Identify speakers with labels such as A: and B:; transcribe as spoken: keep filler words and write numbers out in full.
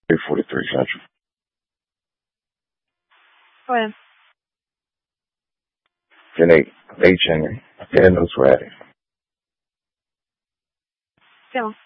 A: eight forty-three Central.
B: Go ahead.
A: ten eight. H. Henry. Yeah, no sweating.
B: Go.